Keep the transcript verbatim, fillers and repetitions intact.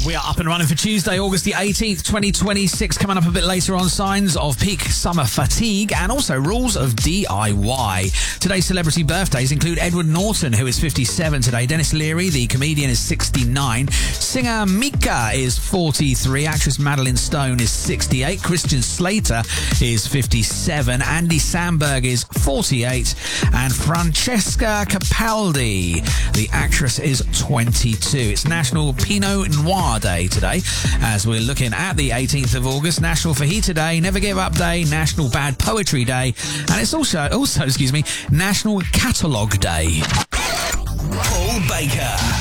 We are up and running for Tuesday, August the eighteenth, twenty twenty-six. Coming up a bit later on, signs of peak summer fatigue and also rules of D I Y. Today's celebrity birthdays include Edward Norton, who is fifty-seven today. Dennis Leary, the comedian, is sixty-nine. Singer Mika is forty-three. Actress Madeline Stone is sixty-eight. Christian Slater is fifty-seven. Andy Samberg is forty-eight. And Francesca Capaldi, the actress, is twenty-two. It's National Pinot Noir Day today, as we're looking at the eighteenth of August. National Fajita Day, Never Give Up Day, National Bad Poetry Day, and it's also, also, excuse me, National Catalogue Day. Paul Baker.